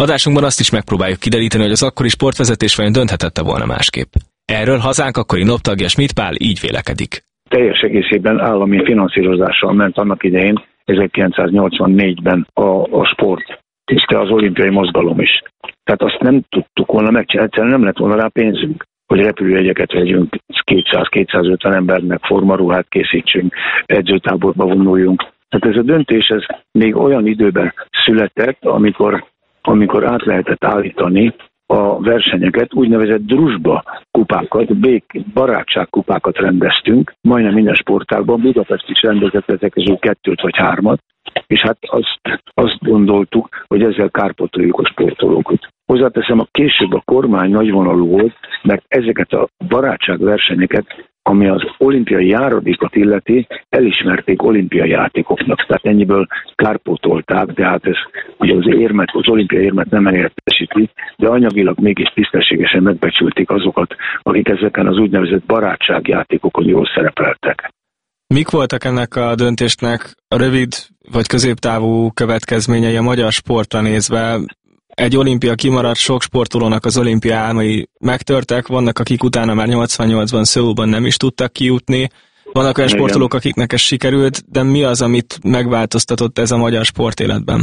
Adásunkban azt is megpróbáljuk kideríteni, hogy az akkori sportvezetés vajon dönthetette volna másképp. Erről hazánk akkori NOP tagja Schmidt Pál így vélekedik. Teljes egészében állami finanszírozással ment annak idején, 1984-ben a sport, és az olimpiai mozgalom is. Tehát azt nem tudtuk volna megcsinálni, egyszerűen nem lett volna rá pénzünk, hogy repülőjegyeket vegyünk 200-250 embernek, formaruhát készítsünk, edzőtáborba vonuljunk. Tehát ez a döntés ez még olyan időben született, amikor át lehetett állítani a versenyeket, úgynevezett druzsba kupákat, barátságkupákat rendeztünk, majdnem minden sportágban, Budapest is rendezett ezek közül 2 vagy 3, és hát azt gondoltuk, hogy ezzel kárpótoljuk a sportolókat. Hozzáteszem, a később a kormány nagyvonalú volt, mert ezeket a barátságversenyeket, ami az olimpiai járadékot illeti, elismerték olimpiai játékoknak. Tehát ennyiből kárpótolták, de hát ez ugye az olimpiai érmet nem elértesíti, de anyagilag mégis tisztességesen megbecsülték azokat, akik ezeken az úgynevezett barátságjátékokon jól szerepeltek. Mik voltak ennek a döntésnek a rövid vagy középtávú következményei a magyar sportra nézve? Egy olimpia kimaradt, sok sportolónak az olimpia álmai megtörtek, vannak akik utána már 88-ban Szöulban nem is tudtak kijutni, vannak olyan sportolók, akiknek ez sikerült, de mi az, amit megváltoztatott ez a magyar sportéletben?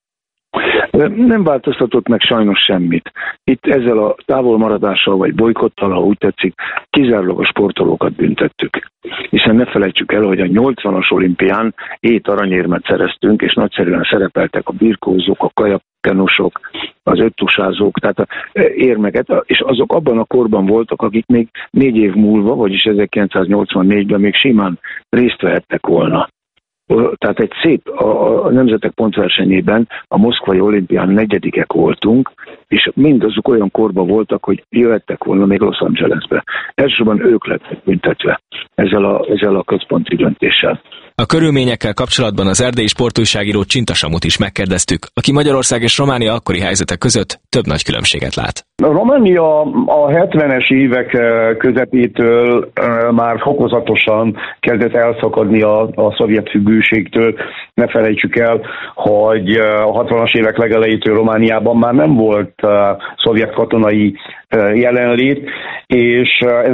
Nem változtatott meg sajnos semmit. Itt ezzel a távolmaradással vagy bolykottal, ha úgy tetszik, kizárólag a sportolókat büntettük. Hiszen ne felejtsük el, hogy a 80-as olimpián 7 aranyérmet szereztünk, és nagyszerűen szerepeltek a birkózók, a kajakkenusok, az öttusázók, tehát a érmeket, és azok abban a korban voltak, akik még 4 év múlva, vagyis 1984-ben még simán részt vehettek volna. Tehát egy szép, a nemzetek pontversenyében a moszkvai olimpián 4. voltunk, és mindazok olyan korban voltak, hogy jöhettek volna még Los Angelesbe. Elsősorban ők lettek büntetve ezzel a központi döntéssel. A körülményekkel kapcsolatban az erdélyi sportújságíró Csinta Samut is megkérdeztük, aki Magyarország és Románia akkori helyzete között több nagy különbséget lát. A Románia a 70-es évek közepétől már fokozatosan kezdett elszakadni a szovjet függőségtől. Ne felejtsük el, hogy a 60-as évek legelejétől Romániában már nem volt szovjet katonai jelenlét, és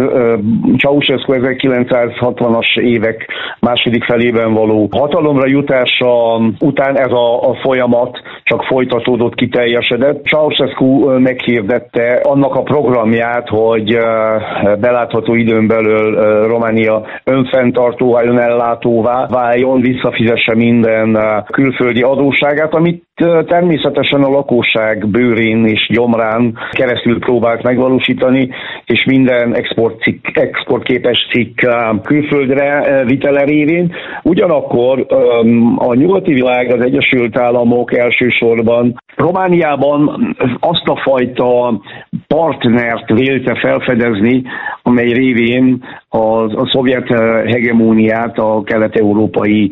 Ceausescu 1960-as évek második felében való hatalomra jutása után ez a folyamat csak folytatódott, kiteljesedett. Ceausescu meghirdette annak a programját, hogy belátható időn belül Románia önfenntartóvá, önellátóvá váljon, visszafizesse minden külföldi adósságát, amit természetesen a lakosság bőrén és gyomrán keresztül próbált megvalósítani, és minden exportképes cikk külföldre vitele révén. Ugyanakkor a nyugati világ, az Egyesült Államok elsősorban Romániában azt a fajta partnert vélte felfedezni, amely révén a szovjet hegemóniát a kelet-európai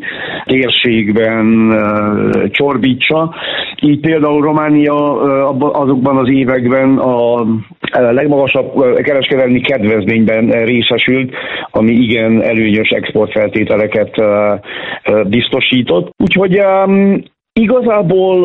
térségben csorbítsa. Így például Románia azokban az években a legmagasabb kereskedelmi kedvezményben részesült, ami igen előnyös exportfeltételeket biztosított. Úgyhogy igazából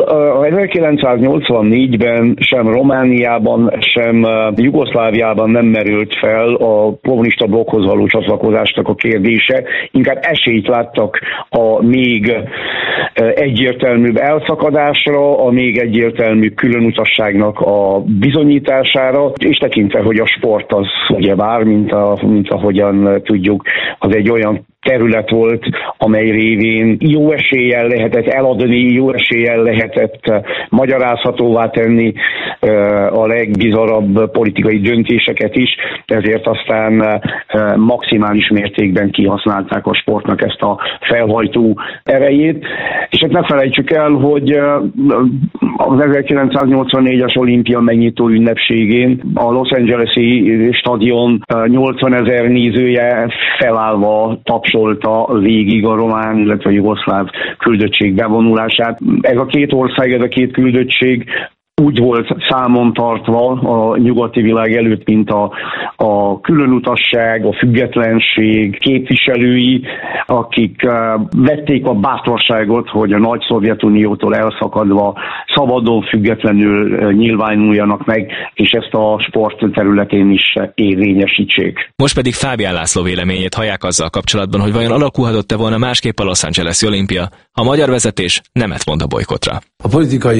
1984-ben sem Romániában, sem Jugoszláviában nem merült fel a kommunista blokkhoz való csatlakozásnak a kérdése, inkább esélyt láttak a még egyértelműbb elszakadásra, a még egyértelműbb különutasságnak a bizonyítására, és tekintve, hogy a sport az ugyebár, mint ahogyan tudjuk, az egy olyan terület volt, amely révén jó eséllyel lehetett eladni, jó eséllyel lehetett magyarázhatóvá tenni a legbizarabb politikai döntéseket is, ezért aztán maximális mértékben kihasználták a sportnak ezt a felhajtó erejét. És hát ne felejtsük el, hogy az 1984-es olimpia megnyitó ünnepségén a Los Angeles-i stadion 80 000 nézője felállva tapsolta végig a román, illetve a jugoszláv küldöttség bevonulását. Ez a két ország, ez a két küldöttség úgy volt számon tartva a nyugati világ előtt, mint a különutasság, a függetlenség képviselői, akik vették a bátorságot, hogy a nagy Szovjetuniótól elszakadva szabadon, függetlenül nyilvánuljanak meg, és ezt a sport területén is érvényesítsék. Most pedig Fábián László véleményét hallják azzal kapcsolatban, hogy vajon alakulhatott-e volna másképp a Los Angeles-i olimpia, ha a magyar vezetés nemet mond a bojkottra. A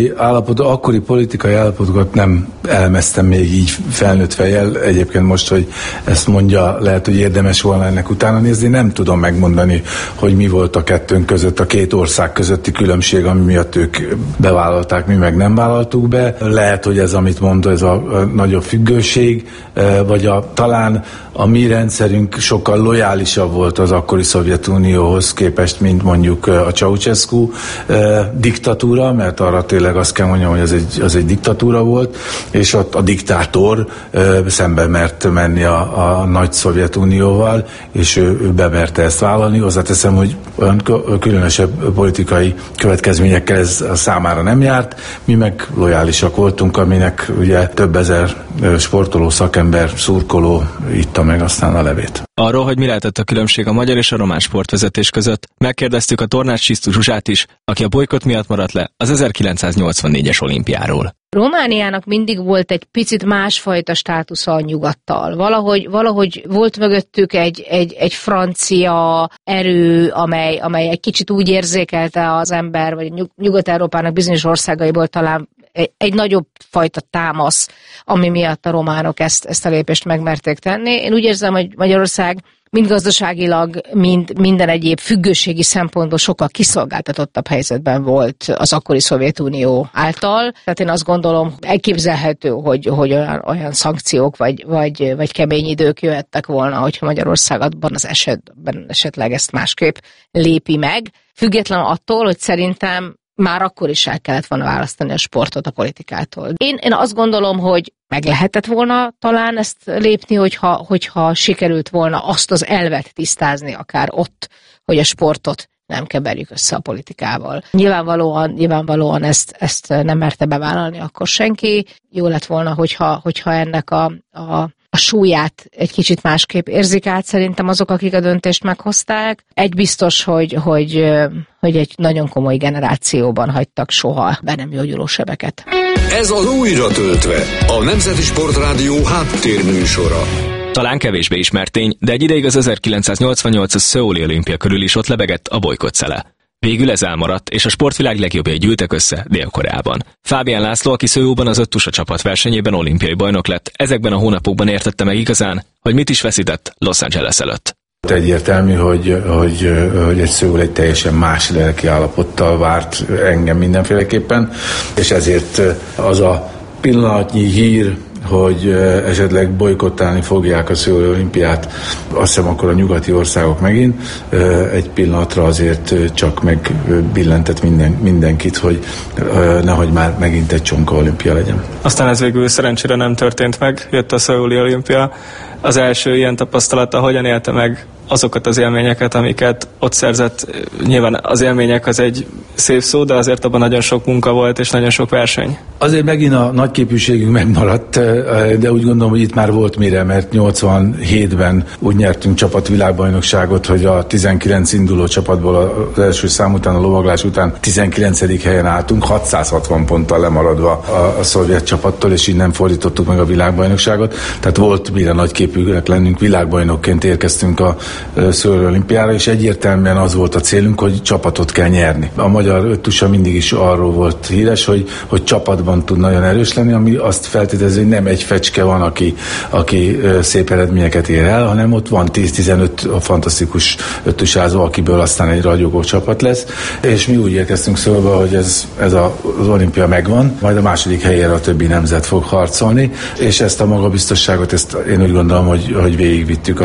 akkori politikai állapotokat nem elemeztem még így felnőtt fejjel. Egyébként most, hogy ezt mondja, lehet, hogy érdemes volna ennek utána nézni. Nem tudom megmondani, hogy mi volt a kettőnk között, a két ország közötti különbség, ami miatt ők bevállalták, mi meg nem vállaltuk be. Lehet, hogy ez, amit mondta, ez a nagyobb függőség, vagy talán a mi rendszerünk sokkal lojálisabb volt az akkori Szovjetunióhoz képest, mint mondjuk a Ceausescu diktatúra, mert arra tényleg azt kell mondjam, hogy az egy diktatúra volt, és ott a diktátor szembe mert menni a nagy Szovjetunióval, és ő bemerte ezt vállalni. Hozzáteszem, hogy olyan különösebb politikai következményekkel ez a számára nem járt, mi meg lojálisak voltunk, aminek ugye több ezer sportoló, szakember, szurkoló itta meg aztán a levét. Arról, hogy mi lehetett a különbség a magyar és a román sportvezetés között, megkérdeztük a Tornács Csisztus Zsuzsát is, aki a bojkott miatt maradt le az 1984-es olimpiáról. Romániának mindig volt egy picit másfajta státusza a nyugattal. Valahogy volt mögöttük egy francia erő, amely egy kicsit úgy érzékelte az ember, vagy Nyugat-Európának bizonyos országaiból talán egy nagyobb fajta támasz, ami miatt a románok ezt a lépést megmerték tenni. Én úgy érzem, hogy Magyarország mind gazdaságilag, mind minden egyéb függőségi szempontból sokkal kiszolgáltatottabb helyzetben volt az akkori Szovjetunió által. Tehát én azt gondolom, elképzelhető, hogy olyan szankciók vagy kemény idők jöhettek volna, hogyha Magyarország abban az esetben esetleg ezt másképp lépi meg. Független attól, hogy szerintem már akkor is el kellett volna választani a sportot a politikától. Én azt gondolom, hogy meg lehetett volna talán ezt lépni, hogyha sikerült volna azt az elvet tisztázni akár ott, hogy a sportot nem keverjük össze a politikával. Nyilvánvalóan ezt nem merte bevállalni akkor senki. Jó lett volna, hogyha ennek a súlyát egy kicsit másképp érzik át szerintem azok, akik a döntést meghozták. Egy biztos, hogy egy nagyon komoly generációban hagytak soha be nem gyógyuló sebeket. Ez az Újra töltve, a Nemzeti Sportrádió háttérműsora. Talán kevésbé ismert tény, de egy ideig az 1988-as Szöuli olimpia körül is ott lebegett a bojkott szele. Végül ez elmaradt, és a sportvilág legjobbjai gyűltek össze Dél-Koreában. Fábián László, aki Szöulban az 5 tusa csapat versenyében olimpiai bajnok lett, ezekben a hónapokban értette meg igazán, hogy mit is veszített Los Angeles előtt. Egyértelmű, hogy egy Szöul egy teljesen más lelki állapottal várt engem mindenféleképpen, és ezért az a pillanatnyi hír, hogy esetleg bojkottálni fogják a Szöuli olimpiát, azt hiszem akkor a nyugati országok megint, egy pillanatra azért csak megbillentett mindenkit, hogy nehogy már megint egy csonka olimpia legyen. Aztán ez végül szerencsére nem történt meg, jött a Szöuli olimpia. Az első ilyen tapasztalata, hogyan élte meg azokat az élményeket, amiket ott szerzett? Nyilván az élmények az egy szép szó, de azért abban nagyon sok munka volt, és nagyon sok verseny. Azért megint a nagyképűségünk megmaradt, de úgy gondolom, hogy itt már volt mire, mert 87-ben úgy nyertünk csapatvilágbajnokságot, hogy a 19 induló csapatból az első szám után, a lovaglás után 19. helyen álltunk, 660 ponttal lemaradva a szovjet csapattól, és innen fordítottuk meg a világbajnokságot. Tehát volt mire nagyképűek lennünk, világbajnokként érkeztünk a Szöuli olimpiára, és egyértelműen az volt a célunk, hogy csapatot kell nyerni. A magyar öttusa mindig is arról volt híres, hogy csapatban tud nagyon erős lenni, ami azt feltételezi, hogy nem egy fecske van, aki szép eredményeket ér el, hanem ott van 10-15 fantasztikus öttusázó, akiből aztán egy ragyogó csapat lesz, és mi úgy érkeztünk Szöulbe, hogy ez az olimpia megvan, majd a második helyére a többi nemzet fog harcolni, és ezt a magabiztosságot, ezt én úgy gondolom, hogy végigvittük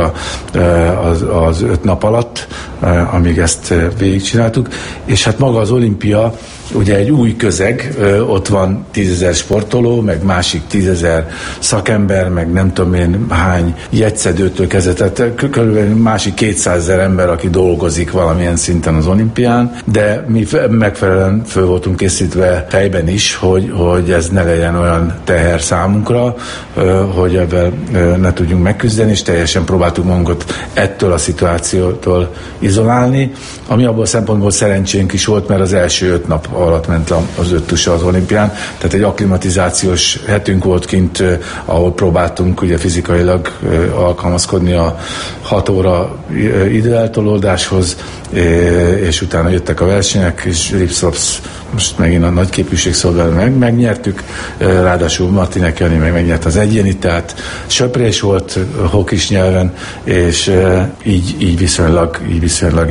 az 5 nap alatt, amíg ezt végigcsináltuk, és hát maga az olimpia ugye egy új közeg, ott van 10 000 sportoló, meg másik 10 000 szakember, meg nem tudom én hány jegyszedőtől kezdve, tehát körülbelül másik 200 000 ember, aki dolgozik valamilyen szinten az olimpián, de mi megfelelően föl voltunk készítve fejben is, hogy ez ne legyen olyan teher számunkra, hogy ebben ne tudjunk megküzdeni, és teljesen próbáltuk magunkat ettől a szituációtól izolálni, ami abból a szempontból szerencsénk is volt, mert az első 5 nap alatt ment az 5 tusa az olimpián, tehát egy akklimatizációs hetünk volt kint, ahol próbáltunk ugye fizikailag alkalmazkodni a 6 óra időeltolódáshoz, és utána jöttek a versenyek, és Ripszops most megint a nagy képűségszolgál megnyertük, ráadásul Martinek Jani megnyert az egyénit, tehát söprés volt hokis nyelven, és így viszonylag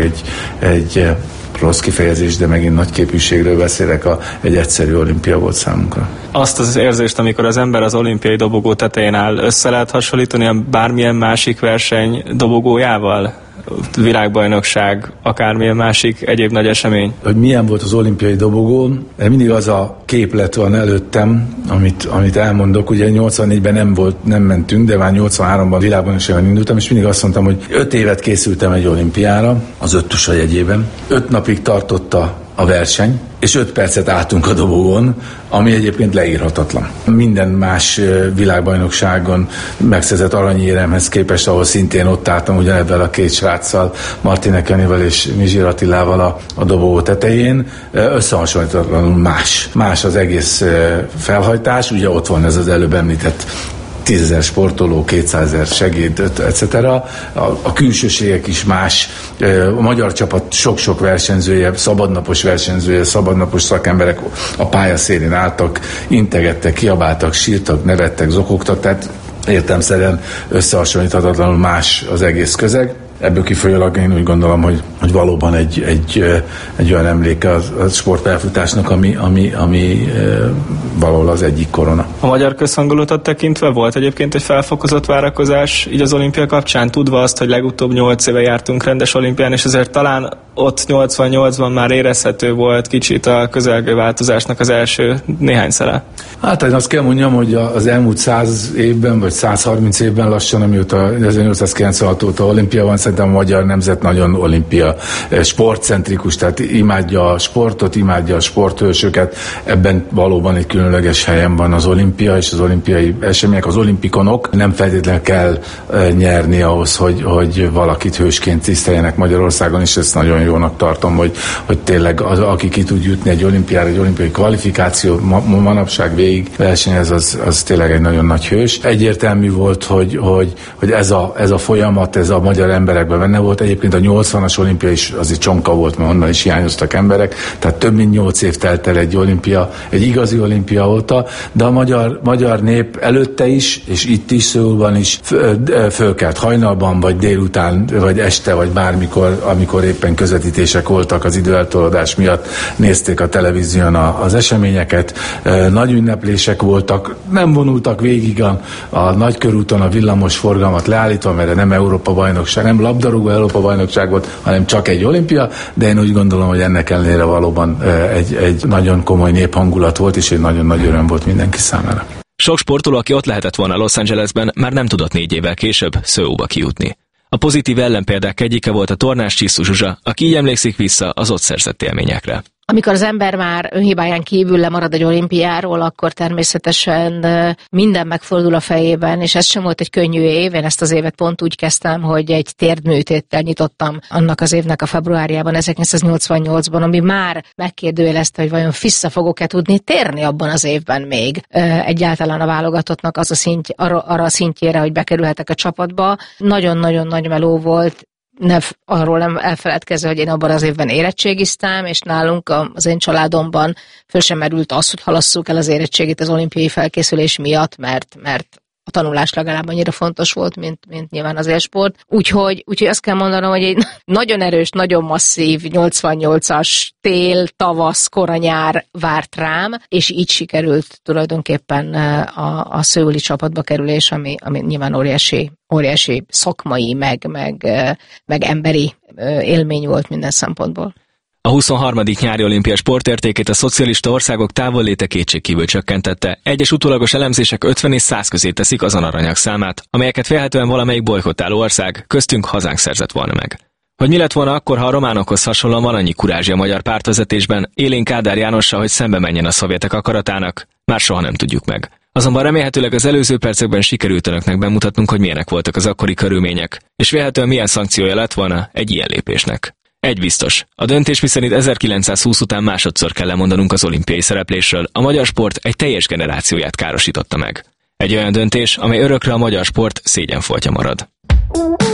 egy rossz kifejezés, de megint nagy képűségről beszélek, egy egyszerű olimpia volt számunkra. Azt az érzést, amikor az ember az olimpiai dobogó tetején áll, össze lehet hasonlítani bármilyen másik verseny dobogójával? Világbajnokság, akármilyen másik egyéb nagy esemény. Hogy milyen volt az olimpiai dobogón, mindig az a képlet van előttem, amit elmondok. Ugye 84-ben nem mentünk, de már 83-ban világbajnokságon indultam, és mindig azt mondtam, hogy 5 évet készültem egy olimpiára, az 5 tusa jegyében. 5 napig tartotta a verseny, és 5 percet álltunk a dobogón, ami egyébként leírhatatlan. Minden más világbajnokságon megszerzett aranyéremhez képest, ahol szintén ott álltam ugyanebben a 2 sráccal, Martinek Janival és Mizsir Attilával a dobogó tetején, összehasonlítatlanul más. Más az egész felhajtás, ugye ott van ez az előbb említett 10 000 sportoló, 200 000 segéd, etc. A külsőségek is más. A magyar csapat sok-sok versenyzője, szabadnapos versenyzője, szabadnapos szakemberek a pályaszélén álltak, integettek, kiabáltak, sírtak, nevettek, zokogtak, tehát értelemszerűen összehasonlíthatatlanul más az egész közeg. Ebből kifolyólag én úgy gondolom, hogy valóban egy olyan emléke a sportpályafutásnak, ami valahol az egyik korona. A magyar közhangulatot tekintve volt egyébként egy felfokozott várakozás így az olimpia kapcsán, tudva azt, hogy legutóbb 8 éve jártunk rendes olimpián, és ezért talán ott 88-ban már érezhető volt kicsit a közelgő változásnak az első néhány szele. Hát én azt kell mondjam, hogy az elmúlt 100 évben, vagy 130 évben lassan, amióta 1896 óta olimpia van, szerintem a magyar nemzet nagyon olimpia sportcentrikus, tehát imádja a sportot, imádja a sporthősöket, ebben valóban egy különleges helyen van az olimpia és az olimpiai események, az olimpikonok. Nem feltétlenül kell nyerni ahhoz, hogy valakit hősként tiszteljenek Magyarországon, és ezt nagyon jónak tartom, hogy tényleg aki ki tud jutni egy olimpiára, egy olimpiai kvalifikáció, manapság végig versenyez, az tényleg egy nagyon nagy hős. Egyértelmű volt, hogy ez a folyamat, ez a magyar emberekben benne volt. Egyébként a 80-as olimpia is azért csonka volt, mert onnan is hiányoztak emberek, tehát több mint 8 év telt el egy olimpia, egy igazi olimpia óta, de a magyar nép előtte is, és itt is, Szöulban is fölkelt hajnalban, vagy délután, vagy este, vagy bármikor, amikor éppen közvetítések voltak az időeltolódás miatt, nézték a televízión az eseményeket, nagy ünneplések voltak, nem vonultak végig a nagykörúton a villamos forgalmat leállítva, mert nem Európa-bajnokság, nem labdarúgó Európa-bajnokság volt, hanem csak egy olimpia, de én úgy gondolom, hogy ennek ellenére valóban egy nagyon komoly néphangulat volt, és egy nagyon nagy öröm volt mindenki számára. Sok sportoló, aki ott lehetett volna Los Angelesben, már nem tudott 4 évvel később Seoulba kijutni. A pozitív ellenpéldák egyike volt a tornás Csisztus Zsuzsa, aki így emlékszik vissza az ott szerzett élményekre. Amikor az ember már önhibáján kívül lemarad egy olimpiáról, akkor természetesen minden megfordul a fejében, és ez sem volt egy könnyű év. Én ezt az évet pont úgy kezdtem, hogy egy térdműtéttel nyitottam annak az évnek a februárjában, 1988-ban, ami már megkérdőjelezte, hogy vajon vissza fogok-e tudni térni abban az évben még egyáltalán a válogatottnak az a szintje, arra a szintjére, hogy bekerülhetek a csapatba. Nagyon-nagyon nagy meló volt. Arról nem elfeledkezve, hogy én abban az évben érettségiztem, és nálunk az én családomban föl sem merült az, hogy halasszuk el az érettségit az olimpiai felkészülés miatt, mert a tanulás legalább annyira fontos volt, mint nyilván az élsport. Úgyhogy azt kell mondanom, hogy egy nagyon erős, nagyon masszív 88-as tél, tavasz, koranyár várt rám, és így sikerült tulajdonképpen a szöuli csapatba kerülés, ami nyilván óriási szakmai, meg emberi élmény volt minden szempontból. A 23. nyári olimpia sportértékét a szocialista országok távolléte kétségkívül csökkentette, egyes utólagos elemzések 50 és 100 közé teszik azon aranyag számát, amelyeket vélhetően valamelyik bojkottáló ország, köztünk hazánk szerzett volna meg. Hogy mi lett volna akkor, ha a románokhoz hasonlóan van annyi kurázsi a magyar pártvezetésben, élén Kádár Jánossal, hogy szembe menjen a szovjetek akaratának, már soha nem tudjuk meg. Azonban remélhetőleg az előző percekben sikerült önöknek bemutatnunk, hogy milyenek voltak az akkori körülmények, és vélhetően milyen szankciója lett volna egy ilyen lépésnek. Egy biztos, a döntés miszerint 1920 után másodszor kell lemondanunk az olimpiai szereplésről, a magyar sport egy teljes generációját károsította meg. Egy olyan döntés, amely örökre a magyar sport szégyenfoltja marad.